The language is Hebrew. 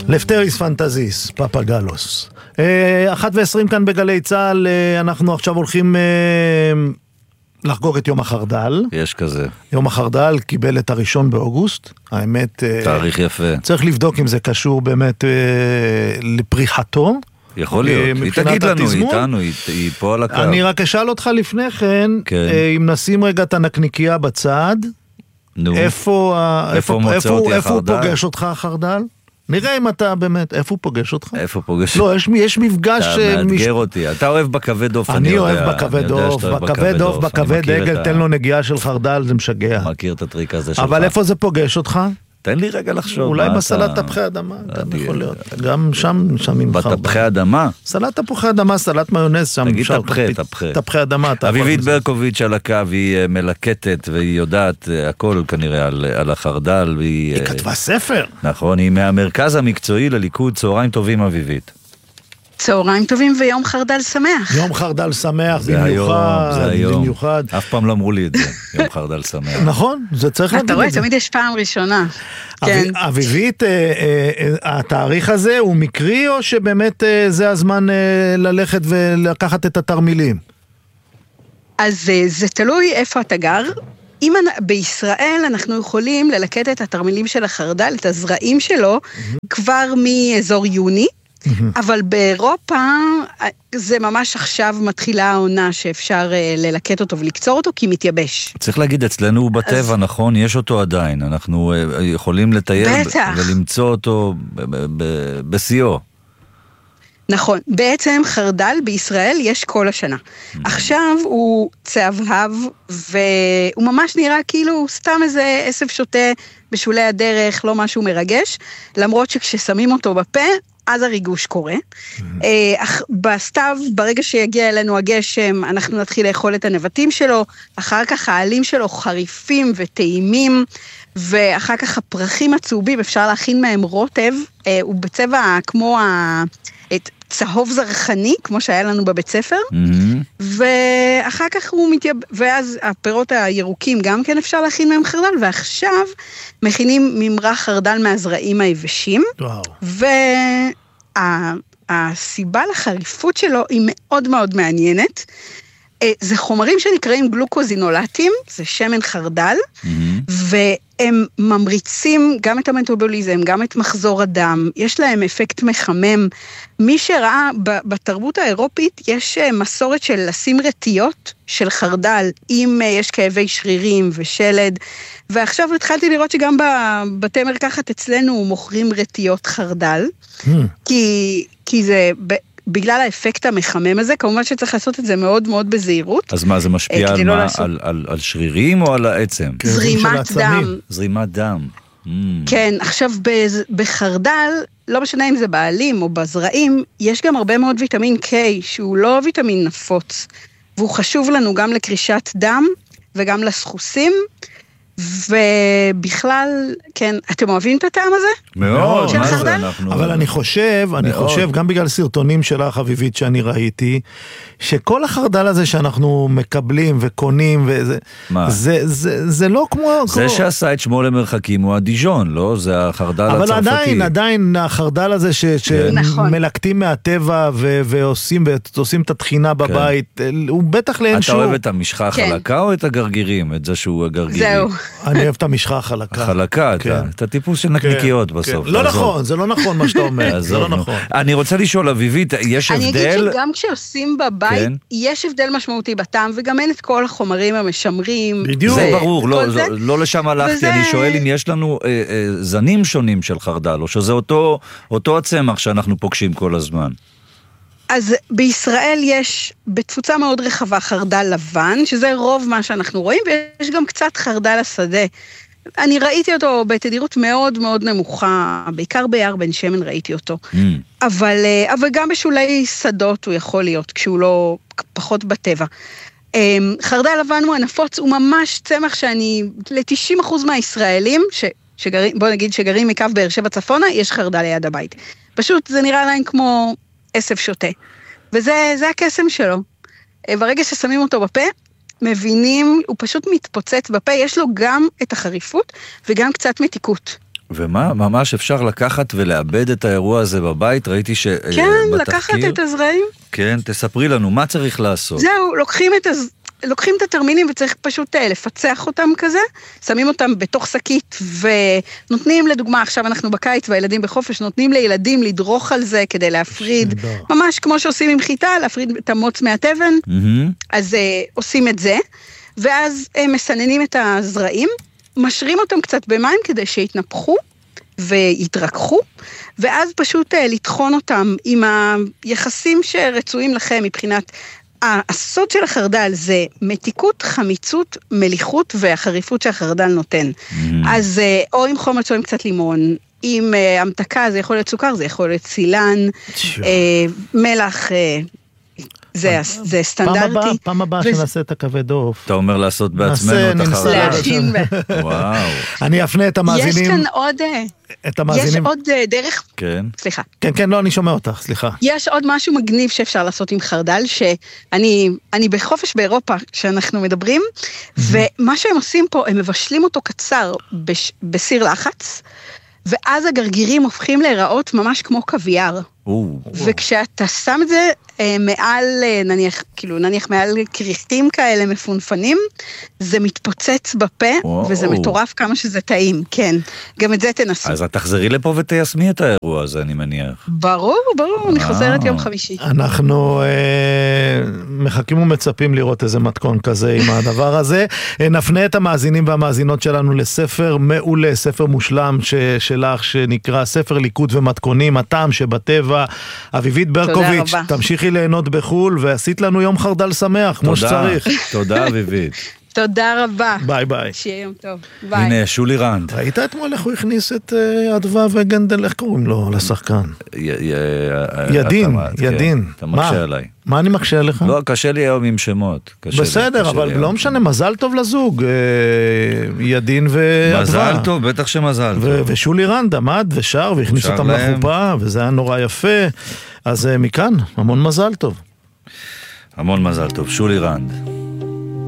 לפטריס פנטזיס, פפגלוס. 1:20 כאן בגלי צהל, אנחנו עכשיו הולכים לחגוג את יום החרדל. יש כזה. יום החרדל קיבל את 1 באוגוסט, האמת... תאריך יפה. צריך לבדוק אם זה קשור באמת לפריחתו. יכול להיות, היא תגיד לנו, היא איתנו, היא פה על הקו. אני רק אשאל אותך לפני כן, אם נשים רגע את הנקניקייה בצד, איפה הוא פוגש אותך החרדל? נראה אם אתה באמת, איפה הוא פוגש אותך? איפה פוגש? לא, יש מפגש... אתה מאתגר אותי, אתה אוהב בקווי דוף, אני אוהב בקווי דוף, בקווי דגל, תן לו נגיעה של חרדל, זה משגע. מכיר את הטריק הזה שלך. אבל איפה זה פוגש אותך? תן לי רגע לחשוב. אולי בסלט תפוחי אדמה, גם יכול להיות. גם שם עם חרדל. בתפוחי אדמה? סלט תפוחי אדמה, סלט מיונז, שם תגיד תפוחי אדמה. אביבית ברקוביץ' על הקו, היא מלקטת והיא יודעת הכל כנראה על החרדל. היא כתבה ספר. נכון, היא מהמרכז המקצועי לליכוד. צהריים טובים אביבית. צהריים טובים ויום חרדל שמח. יום חרדל שמח, במיוחד. אף פעם לא אמרו לי את זה, יום חרדל שמח. נכון, זה צריך להגיד את זה. אתה רואה, תמיד יש פעם ראשונה. אביבית, התאריך הזה הוא מקרי, או שבאמת זה הזמן ללכת ולקחת את התרמילים? אז זה תלוי איפה אתה גר. אם בישראל אנחנו יכולים ללקט את התרמילים של החרדל, את הזרעים שלו, כבר מאזור יוני, אבל באירופה זה ממש עכשיו מתחילה העונה שאפשר ללקט אותו ולקצור אותו, כי מתייבש. צריך להגיד, אצלנו הוא בטבע, נכון? יש אותו עדיין. אנחנו יכולים לטייל ולמצוא אותו בסיוע. נכון, בעצם חרדל בישראל יש כל השנה. עכשיו הוא צהבהב, והוא ממש נראה כאילו סתם איזה עשב שוטה בשולי הדרך, לא משהו מרגש, למרות שכששמים אותו בפה, אז הריגוש קורה. בסתיו, ברגע שיגיע אלינו הגשם, אנחנו נתחיל לאכול את הנבטים שלו, אחר כך העלים שלו חריפים וטעימים, ואחר כך הפרחים הצהובים, אפשר להכין מהם רוטב, הוא בצבע כמו צהוב זרחני, כמו שהיה לנו בבית ספר, ואחר כך ואז הפירות הירוקים גם כן אפשר להכין מהם חרדל, ועכשיו מכינים ממרח חרדל מהזרעים היבשים, והסיבה לחריפות שלו היא מאוד מאוד מעניינת, זה חומרים שנקראים גלוקוזינולטים, זה שמן חרדל, והם ממריצים גם את המטאבוליזם, גם את מחזור הדם, יש להם אפקט מחמם. מי שראה בתרבות האירופית, יש מסורת של לשים רטיות של חרדל, אם יש כאבי שרירים ושלד, ועכשיו התחלתי לראות שגם בבתי מרקחת אצלנו מוכרים רטיות חרדל, כי זה... בגלל האפקט המחמם הזה, כמובן שצריך לעשות את זה מאוד מאוד בזהירות. אז מה, זה משפיע על שרירים או על העצם? זרימת דם. זרימת דם. כן, עכשיו בחרדל, לא משנה אם זה בעלים או בזרעים, יש גם הרבה מאוד ויטמין K, שהוא לא ויטמין נפוץ, והוא חשוב לנו גם לקרישת דם, וגם לסחוסים, ובכלל, כן, אתם אוהבים את הטעם הזה? מאוד, של חרדל? אבל אני חושב, גם בגלל סרטונים שלך אביבית שאני ראיתי, שכל החרדל הזה שאנחנו מקבלים וקונים, זה לא כמו... זה שעשה את שמו למרחקים הוא הדיז'ון, לא? זה החרדל הצרפתי. אבל עדיין החרדל הזה שמלקטים מהטבע ועושים את התחינה בבית, הוא בטח לאין שהוא... אתה אוהב את המשחה החלקה או את הגרגירים? את זה שהוא הגרגירי? זהו. אני אוהב את המשחה החלקה. חלקה, את הטיפוס של נקניקיות בסוף. לא נכון, זה לא נכון מה שאתה אומר. זה לא נכון. אני רוצה לשאול, אביבית, יש הבדל? אני אגיד שגם כשעושים בבית, יש הבדל משמעותי בטעם, וגם אין את כל החומרים המשמרים. בדיוק. זה ברור, לא לשם הלכתי, אני שואל אם יש לנו זנים שונים של חרדל, או שזה אותו הצמח שאנחנו פוגשים כל הזמן. אז בישראל יש בתפוצה מאוד רחבה חרדל לבן, שזה רוב מה שאנחנו רואים, ויש גם קצת חרדל השדה. אני ראיתי אותו בתדירות מאוד מאוד נמוכה, בעיקר ביער בן שמן ראיתי אותו. אבל גם בשולי שדות הוא יכול להיות, כשהוא לא פחות בטבע. חרדל לבן הוא הנפוץ, הוא ממש צמח שאני, ל-90% מהישראלים, בוא נגיד שגרים מקו באר שבע צפונה, יש חרדל ליד הבית. פשוט זה נראה להם כמו עשב שוטה. וזה הקסם שלו. ברגע ששמים אותו בפה, מבינים, הוא פשוט מתפוצץ בפה, יש לו גם את החריפות וגם קצת מתיקות. ומה, ממש אפשר לקחת ולאבד את האירוע הזה בבית? ראיתי שבתחקיר... כן, לקחת את הזרעים. כן, תספרי לנו, מה צריך לעשות? זהו, לוקחים את התרמילים וצריך פשוט לפצח אותם כזה, שמים אותם בתוך שקית ונותנים לדוגמה, עכשיו אנחנו בקיץ והילדים בחופש, נותנים לילדים לדרוך על זה כדי להפריד, ממש כמו שעושים עם חיטה, להפריד את המוץ מהטבן, אז עושים את זה, ואז מסננים את הזרעים, משרים אותם קצת במים כדי שיתנפחו ויתרככו, ואז פשוט לטחון אותם עם היחסים שרצויים לכם מבחינת הסוד של החרדל זה מתיקות, חמיצות, מליחות והחריפות שהחרדל נותן. אז או עם חומץ או עם קצת לימון, עם המתקה זה יכול להיות סוכר, זה יכול להיות סילן, מלח, זה סטנדרטי. פעם הבאה שנעשה את הכבד עוף. אתה אומר לעשות בעצמנו את החרדל. להכין. וואו. אני אפנה את המאזינים. יש כאן עוד... יש עוד דרך, כן. סליחה. כן, לא, אני שומע אותך, סליחה. יש עוד משהו מגניב שאפשר לעשות עם חרדל, שאני בחופש באירופה שאנחנו מדברים, ומה שהם עושים פה, הם מבשלים אותו קצר בסיר לחץ, ואז הגרגירים הופכים להיראות ממש כמו קוויאר. וכשאתה שם את זה מעל, נניח מעל כריכים כאלה מפונפנים, זה מתפוצץ בפה, וזה מטורף כמה שזה טעים, כן. גם את זה תנסו. אז את תחזרי לפה ותיישמי את האירוע הזה, אני מניח. ברור, אני חוזרת יום חמישי. אנחנו מחכים ומצפים לראות איזה מתכון כזה עם הדבר הזה. נפנה את המאזינים והמאזינות שלנו לספר מעולה, ספר מושלם שלך, שנקרא ספר ליקוט ומתכונים, הטעם שבטבע. אביבית ברקוביץ', תמשיכי ליהנות בחול, ועשית לנו יום חרדל שמח, כמו שצריך. תודה אביבית. תודה רבה. ביי ביי. שיהיה יום טוב. ביי. הנה, שולי רנד. ראית אתמול איך הוא הכניס את אדווה וגנדל, איך קוראים לו, לשחקן? ידין. אתה מקשה עליי. מה אני מקשה עליך? לא, קשה לי היום עם שמות. בסדר, אבל לא משנה, מזל טוב לזוג. ידין ואדווה. מזל טוב, בטח שמזל טוב. ושולי רנד עמד ושר והכניס אותם לחופה, וזה היה נורא יפה. אז מכאן, המון מזל טוב. המון מזל טוב, שולי רנד.